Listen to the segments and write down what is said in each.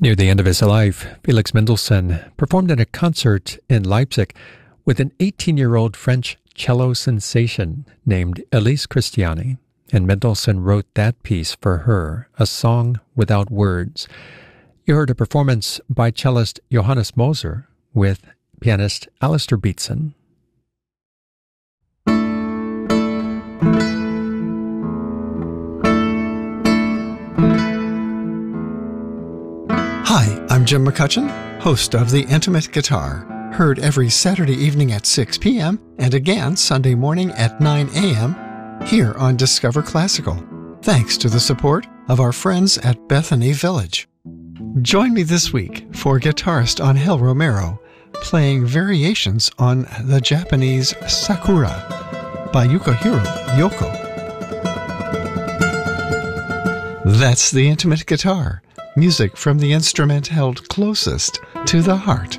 Near the end of his life, Felix Mendelssohn performed at a concert in Leipzig with an 18-year-old French cello sensation named Elise Christiani, and Mendelssohn wrote that piece for her, A Song Without Words. You heard a performance by cellist Johannes Moser with pianist Alistair Beatson. Hi, I'm Jim McCutcheon, host of The Intimate Guitar, heard every Saturday evening at 6 p.m. and again Sunday morning at 9 a.m. here on Discover Classical, thanks to the support of our friends at Bethany Village. Join me this week for guitarist Angel Romero playing variations on the Japanese Sakura by Yukihiro Yoko. That's The Intimate Guitar. Music from the instrument held closest to the heart.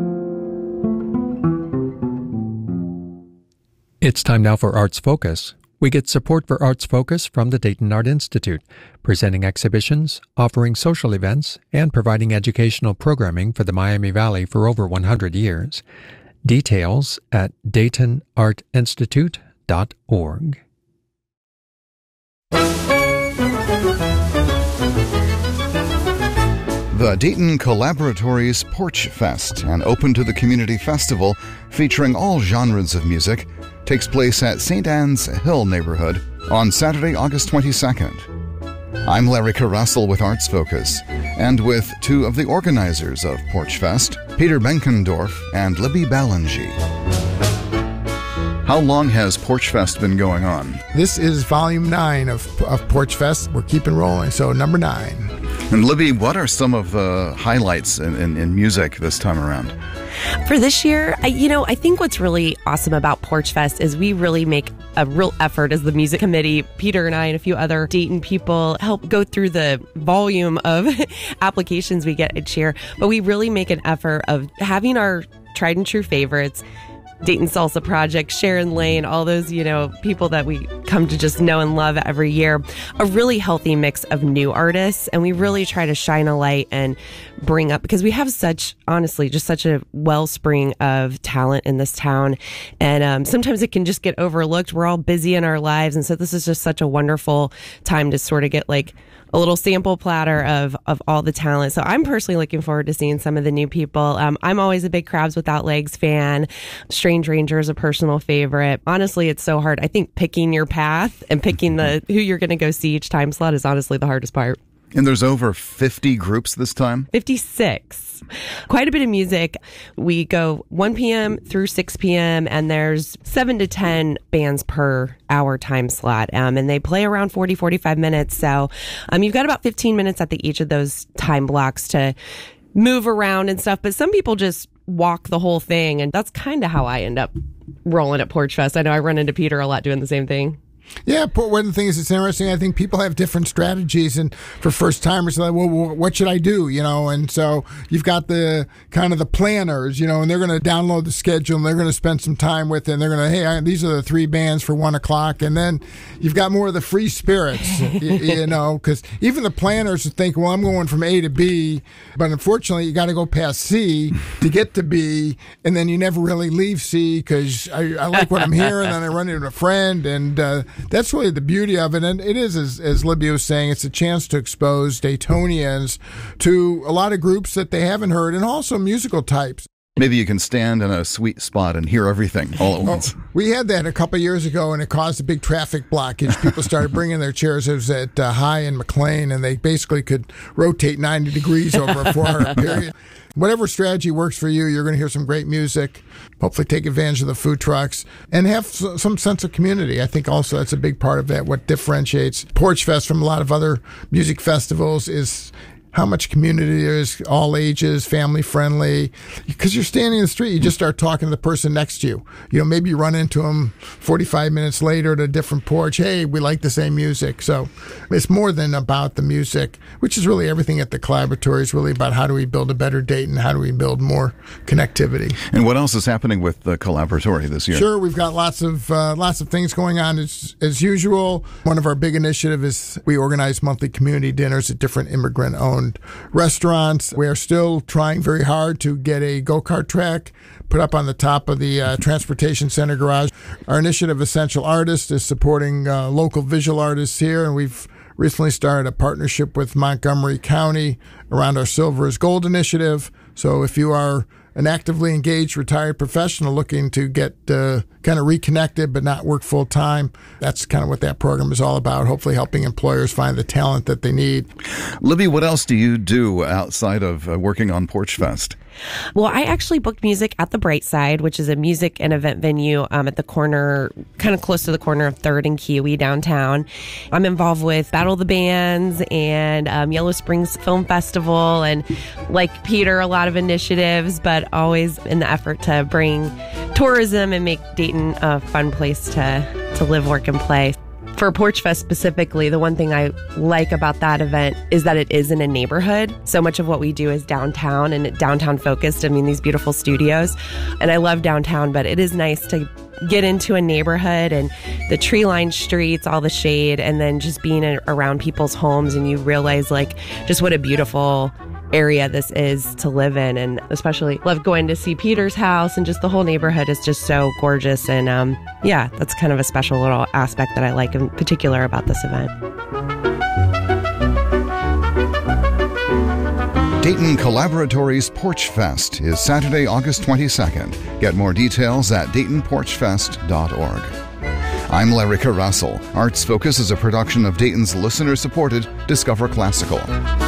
It's time now for Arts Focus. We get support for Arts Focus from the Dayton Art Institute, presenting exhibitions, offering social events, and providing educational programming for the Miami Valley for over 100 years. Details at DaytonArtInstitute.org. The Dayton Collaboratories Porch Fest, an open-to-the-community festival featuring all genres of music, takes place at St. Anne's Hill neighborhood on Saturday, August 22nd. I'm Larry Carrussell with Arts Focus, and with two of the organizers of Porch Fest, Peter Benkendorf and Libby Ballingy. How long has Porch Fest been going on? This is volume 9 of Porch Fest. We're keeping rolling, so number 9. And Libby, what are some of the highlights in music this time around? For this year, I think what's really awesome about Porch Fest is we really make a real effort as the music committee. Peter and I and a few other Dayton people help go through the volume of applications we get each year. But we really make an effort of having our tried and true favorites, Dayton Salsa Project, Sharon Lane, all those, people that we come to just know and love every year. A really healthy mix of new artists. And we really try to shine a light and bring up, because we have such a wellspring of talent in this town. And sometimes it can just get overlooked. We're all busy in our lives. And so this is just such a wonderful time to sort of get like a little sample platter of all the talent. So I'm personally looking forward to seeing some of the new people. I'm always a big Crabs Without Legs fan. Strange Ranger is a personal favorite. Honestly, it's so hard. I think picking your path and picking who you're going to go see each time slot is honestly the hardest part. And there's over 50 groups this time? 56. Quite a bit of music. We go 1 p.m. through 6 p.m. and there's 7 to 10 bands per hour time slot. And they play around 40, 45 minutes. So you've got about 15 minutes at each of those time blocks to move around and stuff. But some people just walk the whole thing. And that's kind of how I end up rolling at Porch Fest. I know I run into Peter a lot doing the same thing. Yeah, one of the things that's interesting, I think people have different strategies, and for first timers, they're like, well, what should I do? And so you've got the kind of the planners, and they're going to download the schedule and they're going to spend some time with it, and they're going to, hey, these are the 3 bands for 1 o'clock, and then you've got more of the free spirits, because even the planners think, well, I'm going from A to B, but unfortunately you got to go past C to get to B, and then you never really leave C because I like what I'm hearing, and then I run into a friend, and that's really the beauty of it. And it is, as Libby was saying, it's a chance to expose Daytonians to a lot of groups that they haven't heard, and also musical types. Maybe you can stand in a sweet spot and hear everything all at once. We had that a couple of years ago, and it caused a big traffic blockage. People started bringing their chairs. It was at High and McLean, and they basically could rotate 90 degrees over a 4-hour period. Whatever strategy works for you, you're going to hear some great music, hopefully take advantage of the food trucks, and have some sense of community. I think also that's a big part of that. What differentiates Porch Fest from a lot of other music festivals is how much community there is, all ages, family friendly. Because you're standing in the street, you just start talking to the person next to you. Maybe you run into them 45 minutes later at a different porch. Hey, we like the same music. So it's more than about the music, which is really everything at the Collaboratory is really about how do we build a better Dayton, how do we build more connectivity. And what else is happening with the Collaboratory this year? Sure, we've got lots of things going on as usual. One of our big initiatives is we organize monthly community dinners at different immigrant-owned owned restaurants. We are still trying very hard to get a go-kart track put up on the top of the Transportation Center garage. Our initiative, Essential Artists, is supporting local visual artists here, and we've recently started a partnership with Montgomery County around our Silver is Gold initiative. So if you are an actively engaged retired professional looking to get kind of reconnected but not work full time, that's kind of what that program is all about, hopefully helping employers find the talent that they need. Libby, what else do you do outside of working on Porch Fest? Well, I actually booked music at the Bright Side, which is a music and event venue at the corner, kind of close to the corner of 3rd and Kiwi downtown. I'm involved with Battle of the Bands and Yellow Springs Film Festival, and like Peter, a lot of initiatives, but always in the effort to bring tourism and make Dayton a fun place to live, work, and play. For Porch Fest specifically, the one thing I like about that event is that it is in a neighborhood. So much of what we do is downtown and downtown focused. I mean, these beautiful studios. And I love downtown, but it is nice to get into a neighborhood and the tree-lined streets, all the shade, and then just being around people's homes, and you realize like just what a beautiful area this is to live in. And especially love going to see Peter's house, and just the whole neighborhood is just so gorgeous. And yeah, that's kind of a special little aspect that I like in particular about this event. Dayton Collaboratories Porch Fest is Saturday, August 22nd. Get more details at DaytonPorchFest.org. I'm Larry Russell. Arts Focus is a production of Dayton's listener-supported Discover Classical.